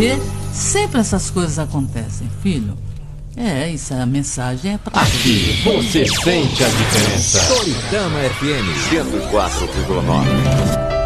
porque sempre essas coisas acontecem, filho. Isso, a mensagem é pra Aqui você sente a diferença. Toritama FM 104,9.